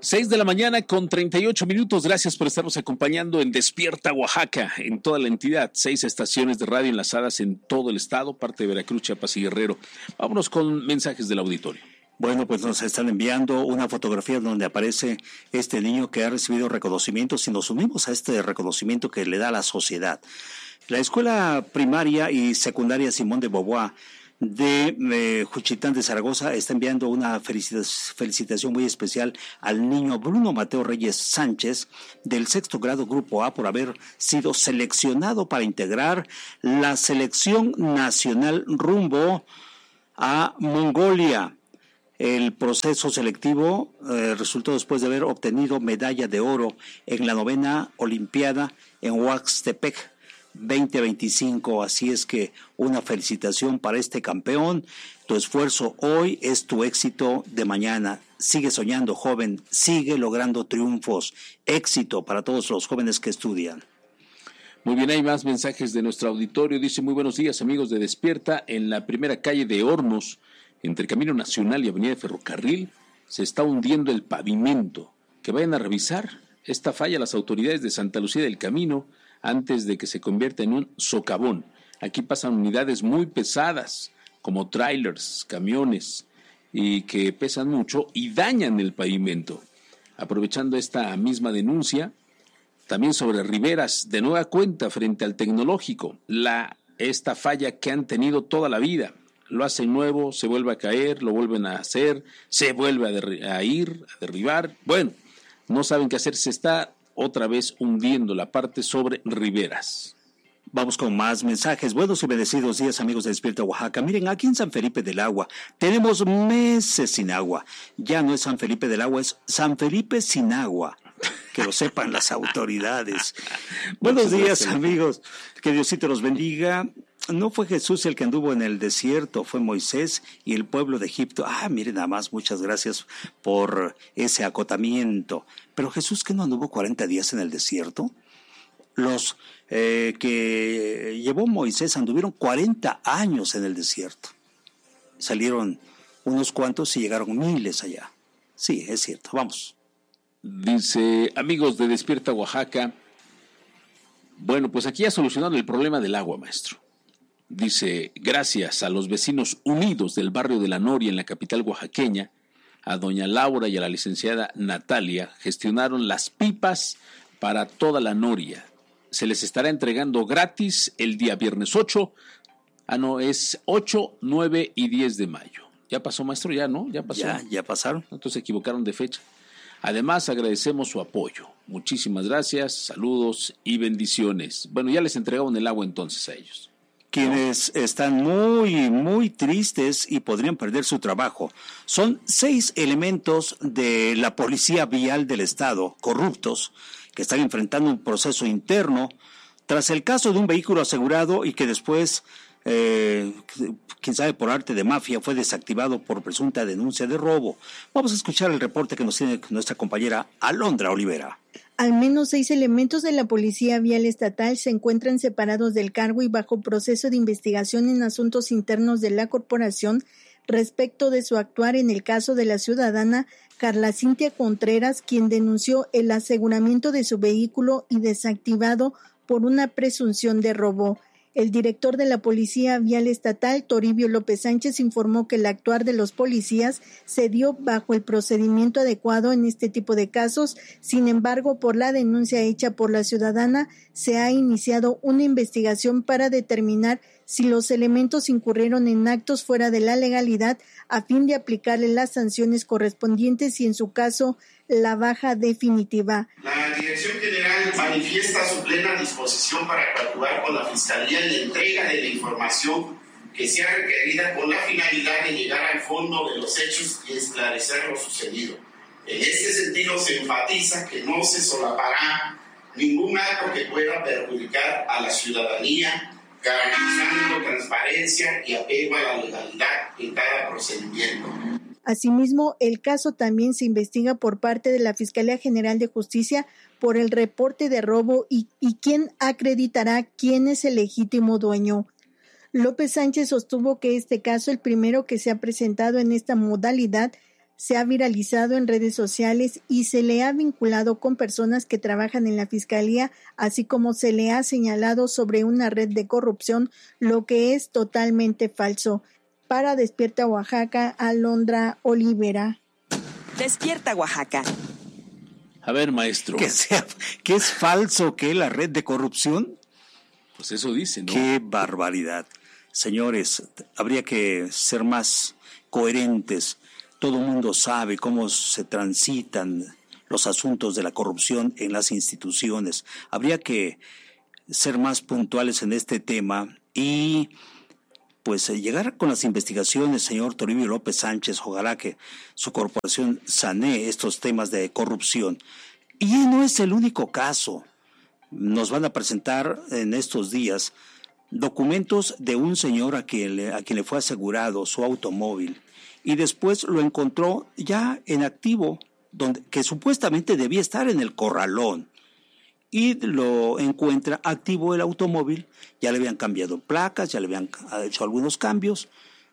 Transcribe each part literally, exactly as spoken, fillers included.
Seis de la mañana con treinta y ocho minutos. Gracias por estarnos acompañando en Despierta Oaxaca, en toda la entidad. Seis estaciones de radio enlazadas en todo el estado, parte de Veracruz, Chiapas y Guerrero. Vámonos con mensajes del auditorio. Bueno, pues nos están enviando una fotografía donde aparece este niño que ha recibido reconocimientos y nos unimos a este reconocimiento que le da la sociedad. La escuela primaria y secundaria Simón de Beauvoir de eh, Juchitán de Zaragoza está enviando una felicitación muy especial al niño Bruno Mateo Reyes Sánchez del sexto grado Grupo A por haber sido seleccionado para integrar la selección nacional rumbo a Mongolia. El proceso selectivo eh, resultó después de haber obtenido medalla de oro en la novena Olimpiada en Huaxtepec veinte veinticinco, así es que una felicitación para este campeón. Tu esfuerzo hoy es tu éxito de mañana. Sigue soñando, joven, sigue logrando triunfos. Éxito para todos los jóvenes que estudian. Muy bien, hay más mensajes de nuestro auditorio. Dice: muy buenos días, amigos de Despierta. En la primera calle de Hornos, entre Camino Nacional y Avenida de Ferrocarril, se está hundiendo el pavimento. Que vayan a revisar esta falla las autoridades de Santa Lucía del Camino antes de que se convierta en un socavón. Aquí pasan unidades muy pesadas, como trailers, camiones, y que pesan mucho y dañan el pavimento. Aprovechando esta misma denuncia, también sobre Riveras, de nueva cuenta frente al Tecnológico, la, esta falla que han tenido toda la vida. Lo hacen nuevo, se vuelve a caer, lo vuelven a hacer, se vuelve a, derri- a ir, a derribar. Bueno, no saben qué hacer, se está otra vez hundiendo la parte sobre Riveras. Vamos con más mensajes. Buenos y bendecidos días, amigos de Despierta Oaxaca. Miren, aquí en San Felipe del Agua tenemos meses sin agua. Ya no es San Felipe del Agua, es San Felipe sin agua. Que lo sepan las autoridades. Buenos días, amigos. Que Diosito los bendiga. No fue Jesús el que anduvo en el desierto, fue Moisés y el pueblo de Egipto. Ah, miren nada más, muchas gracias por ese acotamiento. Pero Jesús, ¿que no anduvo cuarenta días en el desierto? Los eh, que llevó Moisés anduvieron cuarenta años en el desierto. Salieron unos cuantos y llegaron miles allá. Sí, es cierto, vamos. Dice: amigos de Despierta Oaxaca, bueno, pues aquí ya solucionaron el problema del agua, maestro. Dice: gracias a los vecinos unidos del barrio de La Noria en la capital oaxaqueña, a doña Laura y a la licenciada Natalia, gestionaron las pipas para toda La Noria. Se les estará entregando gratis el día viernes ocho, ah no, es ocho, nueve y diez de mayo. Ya pasó, maestro, ya, ¿no? Ya pasó. Ya, ya pasaron. Entonces se equivocaron de fecha. Además, agradecemos su apoyo. Muchísimas gracias, saludos y bendiciones. Bueno, ya les entregaron el agua entonces a ellos. Quienes ¿no? están muy, muy tristes y podrían perder su trabajo son seis elementos de la Policía Vial del Estado, corruptos, que están enfrentando un proceso interno tras el caso de un vehículo asegurado y que después, eh, quién sabe por arte de mafia, fue desactivado por presunta denuncia de robo. Vamos a escuchar el reporte que nos tiene nuestra compañera Alondra Olivera. Al menos seis elementos de la Policía Vial Estatal se encuentran separados del cargo y bajo proceso de investigación en asuntos internos de la corporación respecto de su actuar en el caso de la ciudadana Carla Cintia Contreras, quien denunció el aseguramiento de su vehículo y desactivado por una presunción de robo. El director de la Policía Vial Estatal, Toribio López Sánchez, informó que el actuar de los policías se dio bajo el procedimiento adecuado en este tipo de casos. Sin embargo, por la denuncia hecha por la ciudadana, se ha iniciado una investigación para determinar si los elementos incurrieron en actos fuera de la legalidad a fin de aplicarle las sanciones correspondientes y, en su caso, la baja definitiva. La Dirección General manifiesta su plena disposición para coadyuvar con la Fiscalía en la entrega de la información que sea requerida con la finalidad de llegar al fondo de los hechos y esclarecer lo sucedido. En este sentido, se enfatiza que no se solapará ningún acto que pueda perjudicar a la ciudadanía, garantizando transparencia y apego a la legalidad en cada procedimiento. Asimismo, el caso también se investiga por parte de la Fiscalía General de Justicia por el reporte de robo y, y quién acreditará quién es el legítimo dueño. López Sánchez sostuvo que este caso, el primero que se ha presentado en esta modalidad, se ha viralizado en redes sociales y se le ha vinculado con personas que trabajan en la Fiscalía, así como se le ha señalado sobre una red de corrupción, lo que es totalmente falso. Para Despierta Oaxaca, Alondra Olivera. Despierta Oaxaca. A ver, maestro. ¿Que, sea, ¿Que es falso que la red de corrupción? Pues eso dice, ¿no? ¡Qué barbaridad! Señores, habría que ser más coherentes. Todo el mundo sabe cómo se transitan los asuntos de la corrupción en las instituciones. Habría que ser más puntuales en este tema y pues llegar con las investigaciones, señor Toribio López Sánchez. Ojalá que su corporación sanee estos temas de corrupción. Y no es el único caso. Nos van a presentar en estos días documentos de un señor a quien le, a quien le fue asegurado su automóvil y después lo encontró ya en activo, donde, que supuestamente debía estar en el corralón, y lo encuentra activo el automóvil. Ya le habían cambiado placas, ya le habían hecho algunos cambios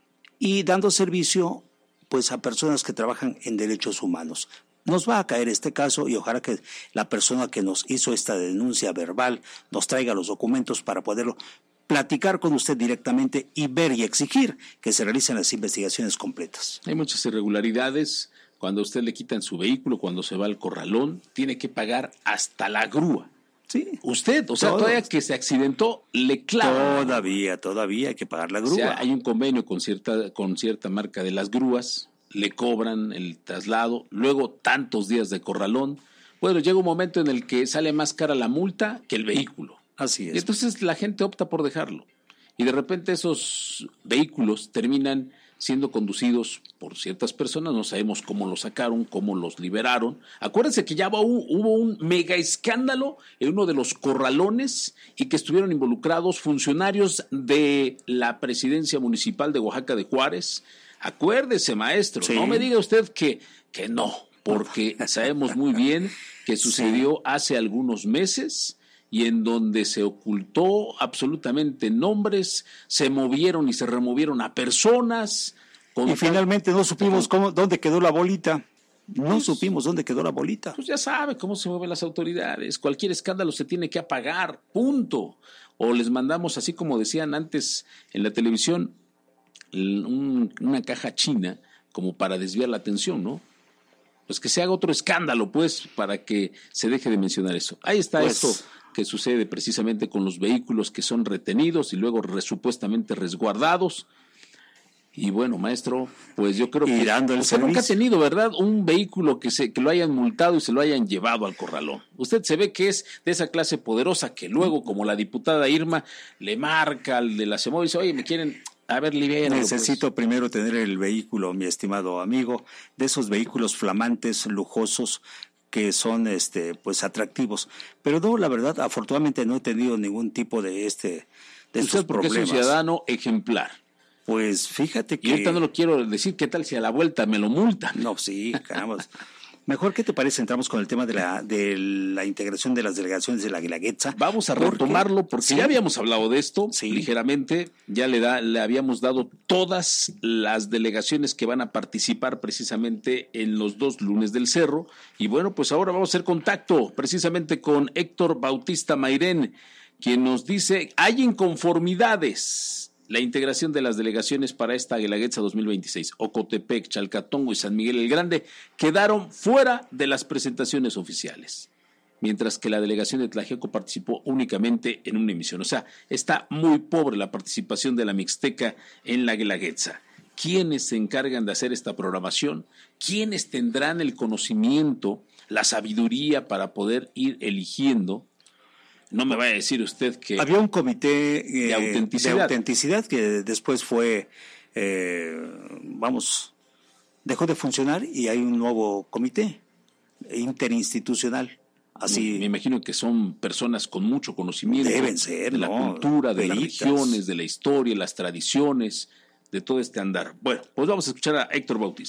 y dando servicio pues a personas que trabajan en derechos humanos. Nos va a caer este caso y ojalá que la persona que nos hizo esta denuncia verbal nos traiga los documentos para poderlo platicar con usted directamente y ver y exigir que se realicen las investigaciones completas. Hay muchas irregularidades. Cuando a usted le quitan su vehículo, cuando se va al corralón, tiene que pagar hasta la grúa. Sí. Usted, o sea, Todos. todavía que se accidentó, le clava. Todavía, todavía hay que pagar la grúa. O sea, hay un convenio con cierta, con cierta marca de las grúas, le cobran el traslado, luego tantos días de corralón. Bueno, llega un momento en el que sale más cara la multa que el vehículo. Así es. Y entonces la gente opta por dejarlo. Y de repente esos vehículos terminan siendo conducidos por ciertas personas, no sabemos cómo los sacaron, cómo los liberaron. Acuérdense que ya hubo un, hubo un mega escándalo en uno de los corralones y que estuvieron involucrados funcionarios de la presidencia municipal de Oaxaca de Juárez. Acuérdese, maestro, sí. No me diga usted que, que no, porque sabemos muy bien que sucedió hace algunos meses y en donde se ocultó absolutamente nombres, se movieron y se removieron a personas. Y finalmente no supimos cómo, dónde quedó la bolita. No pues, supimos dónde quedó la bolita. Pues ya sabe cómo se mueven las autoridades. Cualquier escándalo se tiene que apagar, punto. O les mandamos, así como decían antes en la televisión, un, una caja china como para desviar la atención, ¿no? Pues que se haga otro escándalo, pues, para que se deje de mencionar eso. Ahí está pues, esto que sucede precisamente con los vehículos que son retenidos y luego re, supuestamente resguardados. Y bueno, maestro, pues yo creo que dando el usted servicio. Nunca ha tenido, ¿verdad?, un vehículo que se que lo hayan multado y se lo hayan llevado al corralón. Usted se ve que es de esa clase poderosa que luego, como la diputada Irma, le marca al de la Semovia y dice, oye, me quieren... A ver, libéralo, Necesito pues. primero tener el vehículo, mi estimado amigo, de esos vehículos flamantes, lujosos, que son este pues atractivos. Pero no, la verdad, afortunadamente no he tenido ningún tipo de este de estos problemas. Es un ciudadano ejemplar. Pues fíjate que... Y ahorita no lo quiero decir, ¿qué tal si a la vuelta me lo multan? No, sí, caramba. Mejor, ¿qué te parece? Entramos con el tema de la de la integración de las delegaciones de la Guelaguetza. Vamos a retomarlo porque sí. ya habíamos hablado de esto sí. ligeramente. Ya le, da, le habíamos dado todas las delegaciones que van a participar precisamente en los dos lunes del Cerro. Y bueno, pues ahora vamos a hacer contacto precisamente con Héctor Bautista Mairén, quien nos dice, hay inconformidades. La integración de las delegaciones para esta Guelaguetza dos mil veintiséis, Ocotepec, Chalcatongo y San Miguel el Grande, quedaron fuera de las presentaciones oficiales, mientras que la delegación de Tlaxiaco participó únicamente en una emisión. O sea, está muy pobre la participación de la Mixteca en la Guelaguetza. ¿Quiénes se encargan de hacer esta programación? ¿Quiénes tendrán el conocimiento, la sabiduría para poder ir eligiendo? No me vaya a decir usted que... Había un comité eh, de, autenticidad. de autenticidad que después fue, eh, vamos, dejó de funcionar y hay un nuevo comité interinstitucional. Así, me imagino que son personas con mucho conocimiento. Deben ser, de la ¿no? cultura, de Veritas. Las regiones, de la historia, las tradiciones, de todo este andar. Bueno, pues vamos a escuchar a Héctor Bautista.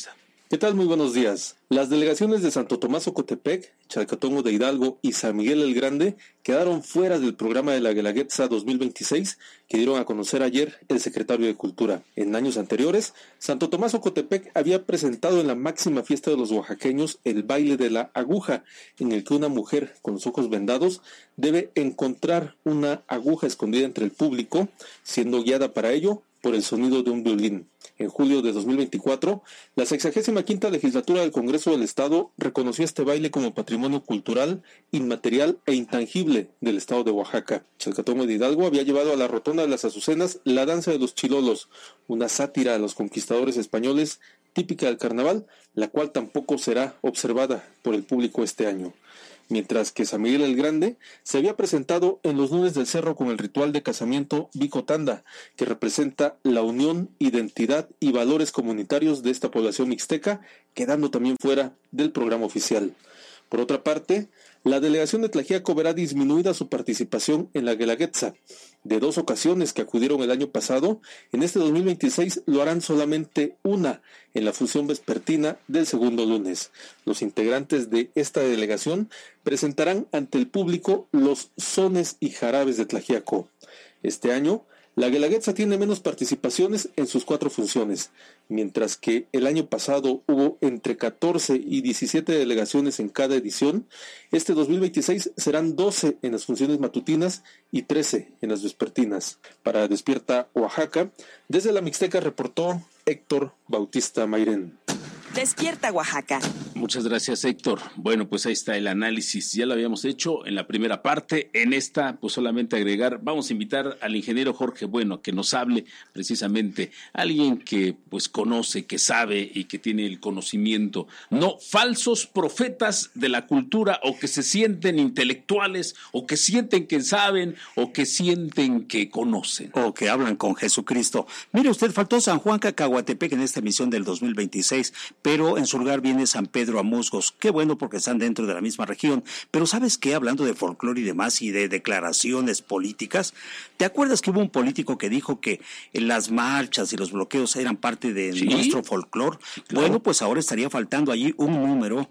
¿Qué tal? Muy buenos días. Las delegaciones de Santo Tomás Ocotepec, Chalcatongo de Hidalgo y San Miguel el Grande quedaron fuera del programa de la Guelaguetza dos mil veintiséis que dieron a conocer ayer el secretario de Cultura. En años anteriores, Santo Tomás Ocotepec había presentado en la máxima fiesta de los oaxaqueños el baile de la aguja, en el que una mujer con los ojos vendados debe encontrar una aguja escondida entre el público, siendo guiada para ello por el sonido de un violín. En julio de dos mil veinticuatro, la sexagésima quinta legislatura del Congreso del Estado reconoció este baile como patrimonio cultural, inmaterial e intangible del Estado de Oaxaca. Chalcatongo de Hidalgo había llevado a la Rotonda de las Azucenas la danza de los chilolos, una sátira a los conquistadores españoles típica del carnaval, la cual tampoco será observada por el público este año. Mientras que San Miguel el Grande se había presentado en los lunes del cerro con el ritual de casamiento Bicotanda, que representa la unión, identidad y valores comunitarios de esta población mixteca, quedando también fuera del programa oficial. Por otra parte, la delegación de Tlaxiaco verá disminuida su participación en la Guelaguetza. De dos ocasiones que acudieron el año pasado, en este dos mil veintiséis lo harán solamente una, en la función vespertina del segundo lunes. Los integrantes de esta delegación presentarán ante el público los sones y jarabes de Tlaxiaco. Este año, la Guelaguetza tiene menos participaciones en sus cuatro funciones, mientras que el año pasado hubo entre catorce y diecisiete delegaciones en cada edición. Este dos mil veintiséis serán doce en las funciones matutinas y trece en las vespertinas. Para Despierta Oaxaca, desde la Mixteca reportó Héctor Bautista Mairén. Despierta Oaxaca. Muchas gracias, Héctor. Bueno, pues ahí está el análisis. Ya lo habíamos hecho en la primera parte. En esta, pues solamente agregar, vamos a invitar al ingeniero Jorge Bueno a que nos hable precisamente, alguien que pues conoce, que sabe y que tiene el conocimiento. No falsos profetas de la cultura o que se sienten intelectuales o que sienten que saben o que sienten que conocen. O que hablan con Jesucristo. Mire usted, faltó San Juan Cacahuatepec en esta emisión del dos mil veintiséis, pero en su lugar viene San Pedro Amusgos. Qué bueno porque están dentro de la misma región. Pero ¿sabes qué? Hablando de folclore y demás y de declaraciones políticas, ¿te acuerdas que hubo un político que dijo que las marchas y los bloqueos eran parte de ¿Sí? nuestro folclore? Claro. Bueno, pues ahora estaría faltando allí un número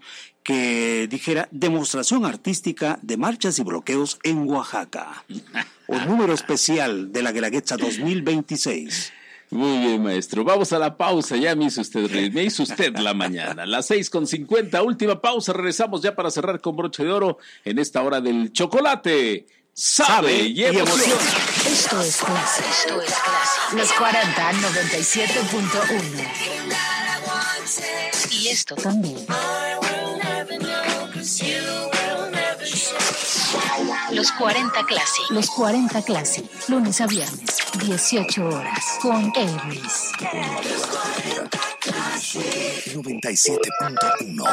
que dijera demostración artística de marchas y bloqueos en Oaxaca. Un número especial de la Guelaguetza dos mil veintiséis. Muy bien, maestro. Vamos a la pausa. Ya me hizo usted reír, me hizo usted la mañana. Las seis con cincuenta, última pausa. Regresamos ya para cerrar con broche de oro en esta hora del chocolate. Sabe y emoción. Esto es clase. Esto es clase. Los cuarenta, noventa y siete punto uno. Y esto también. Los cuarenta Classic. Los cuarenta Classic. Lunes a viernes, dieciocho horas. Con Elvis. noventa y siete punto uno.